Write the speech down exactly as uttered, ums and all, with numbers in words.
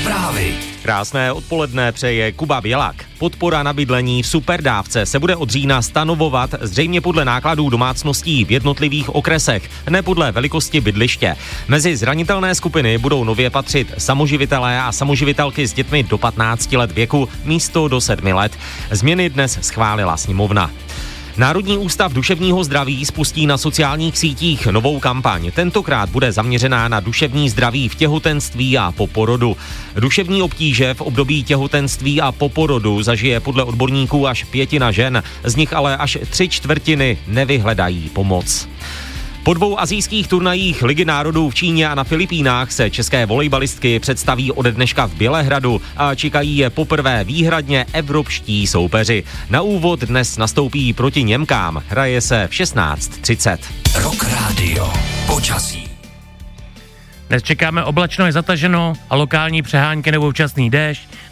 Zprávy. Krásné odpoledne přeje Kuba Bělak. Podpora na bydlení v superdávce se bude od října stanovovat zřejmě podle nákladů domácností v jednotlivých okresech, ne podle velikosti bydliště. Mezi zranitelné skupiny budou nově patřit samoživitelé a samoživitelky s dětmi do patnácti let věku místo do sedmi let. Změny dnes schválila sněmovna. Národní ústav duševního zdraví spustí na sociálních sítích novou kampaň. Tentokrát bude zaměřená na duševní zdraví v těhotenství a po porodu. Duševní obtíže v období těhotenství a po porodu zažije podle odborníků až pětina žen, z nich ale až tři čtvrtiny nevyhledají pomoc. Po dvou asijských turnajích Ligy národů v Číně a na Filipínách se české volejbalistky představí ode dneška v Bělehradu a čekají je poprvé výhradně evropští soupeři. Na úvod dnes nastoupí proti Němkám. Hraje se v šestnáct třicet. Rock Radio. Počasí. Dnes čekáme oblačno je zataženo a lokální přehánky nebo včasný déšť.